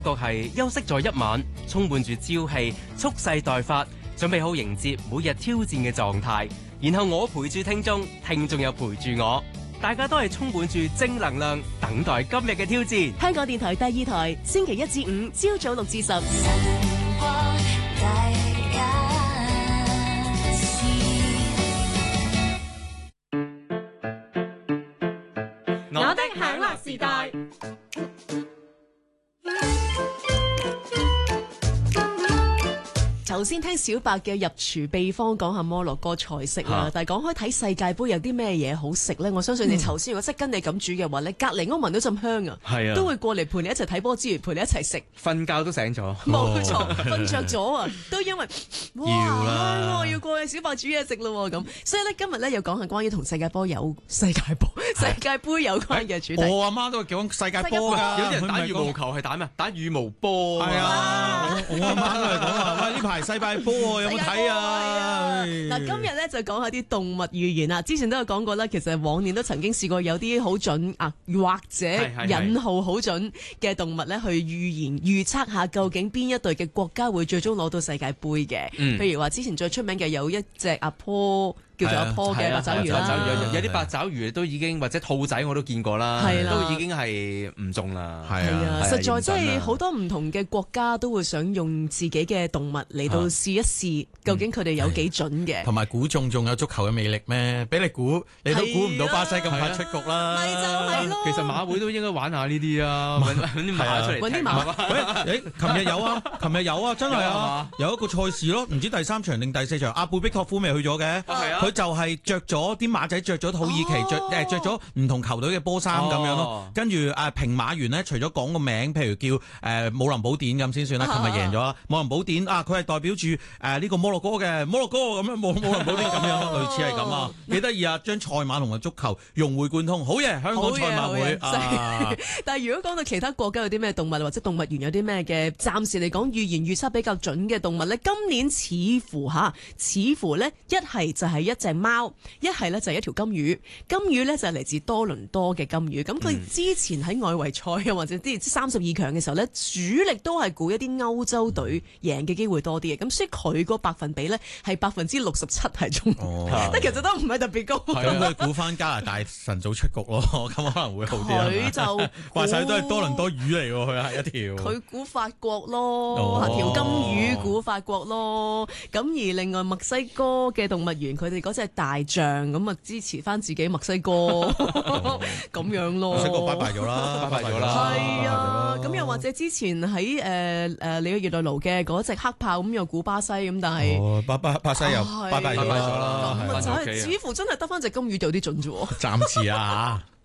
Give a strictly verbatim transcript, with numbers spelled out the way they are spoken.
覺係休息咗一晚，充滿住朝氣，蓄勢待發，準備好迎接每日挑戰嘅狀態。然後我陪住聽眾，聽眾又陪住我，大家都係充滿住正能量，等待今日嘅挑戰。 香港電台第二台，星期一至五朝早六至十。 我的享樂時代。 頭先聽小白嘅入廚秘方講下摩洛哥菜式啦，啊、但係講開睇世界盃有啲咩嘢好食咧？我相信你頭先如果識跟你咁煮嘅話咧，隔離屋聞到陣香啊， 係啊， 都會過嚟陪你一齊睇波之餘陪你一齊食。 瞓覺都醒咗， 冇錯，瞓着咗啊，都因為哇， 要啦我要過去小白煮嘢食咯咁，所以咧今日咧又講下關於同世界波有世界波、世界盃有關嘅主題。 我阿媽都係講世界波㗎， 有啲人打羽毛球係打咩？打羽毛波。 係啊，我我阿媽都係講話，喂呢排世界波有冇睇啊？ 嗱，今日咧就講下啲動物預言啦。之前都有講過啦，其實往年都曾經試過有啲好準啊，或者引號好準嘅動物咧，去預言預測下究竟邊一隊嘅國家會最終攞到世界盃嘅。嗯、譬如話之前最出名嘅有一隻阿坡。叫做阿坡嘅八爪魚啦， 有啲八爪魚都已經或者兔仔我都見過啦，都已經係唔中啦。 係啊，實在即係好多唔同嘅國家都會想用自己嘅動物嚟到試一試，究竟佢哋有幾準嘅。 同埋估中仲有足球嘅魅力咩？俾你估，你都估唔到巴西咁快出局啦。 咪就係咯。 其實馬會都應該玩下呢啲啊，揾啲馬出嚟。 揾啲馬。 誒，琴日有啊，琴日有啊，真係啊，有一個賽事咯，唔知第三場定第四場，阿貝碧托夫未去咗嘅，佢就係着咗啲馬仔着咗土耳其着誒着咗唔同球隊嘅波衫咁樣咯，跟住誒評馬員咧，除咗講個名，譬如叫誒武林寶典咁先算啦，琴日贏咗啦，武林寶典啊，佢係代表住誒呢個摩洛哥嘅摩洛哥咁樣，武武林寶典咁樣咯，類似係咁啊，幾得意啊，將賽馬同埋足球融會貫通，好嘢，香港賽馬會。 但係如果講到其他國家有啲咩動物或者動物園有啲咩嘅，暫時嚟講預言預測比較準嘅動物咧，今年似乎吓，似乎咧一係就係一隻貓。一係咧就係一條金魚，金魚咧就係嚟自多倫多嘅金魚。咁佢之前喺外圍賽啊，或者啲三十二強嘅時候咧，主力都係估一啲歐洲隊贏嘅機會多啲嘅。咁所以佢個百分比咧係百分之六十七係中，但其實都唔係特別高。 咁佢估翻加拿大晨早出局咯，咁可能會好啲。 佢就話晒都係多倫多魚嚟喎，佢係一條。 佢估法國咯，條金魚估法國咯。咁而另外墨西哥嘅動物園，佢哋嗰隻大大象咁啊，支持翻自己墨西哥咁樣咯。 墨西哥拜拜咗啦， 拜拜咗啦。 係啊，咁又或者之前喺誒誒里約熱內盧嘅嗰隻黑豹咁又估巴西咁，但係巴巴巴西又拜拜咗啦。 咁啊，就係似乎真係得翻隻金魚有啲準啫喎。 暫時啊嚇。